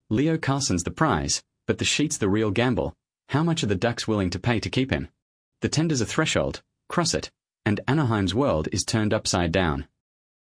Leo Carlsson's the prize, but the sheet's the real gamble. How much are the Ducks willing to pay to keep him? The tender's a threshold, cross it, and Anaheim's world is turned upside down.